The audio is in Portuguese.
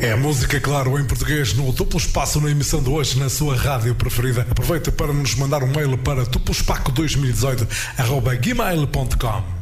É música, claro, em português, no Duplo Espaço, na emissão de hoje, na sua rádio preferida. Aproveita para nos mandar um mail para duplospaco2018@gmail.com.